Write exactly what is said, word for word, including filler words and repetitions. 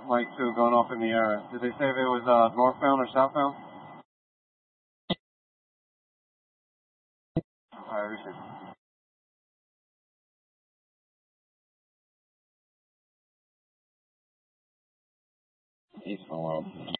Flight two going off in the air. Did they say if it was uh, northbound or southbound? I receive. Eastbound.